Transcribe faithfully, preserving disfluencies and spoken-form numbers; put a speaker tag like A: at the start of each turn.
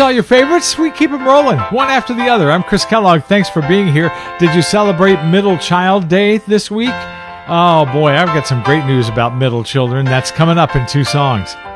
A: all your favorites. We keep them rolling, one after the other. I'm Chris Kellogg. Thanks for being here. Did you celebrate Middle Child Day this week? Oh boy, I've got some great news about middle children. That's coming up in two songs.